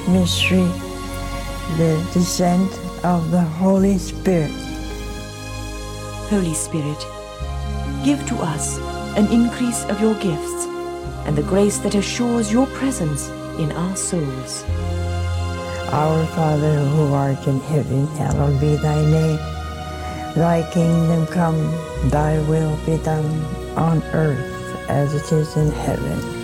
first mystery, the descent of the Holy Spirit. Holy Spirit, give to us an increase of your gifts and the grace that assures your presence in our souls. Our Father, who art in heaven, hallowed be thy name. Thy kingdom come, thy will be done on earth as it is in heaven.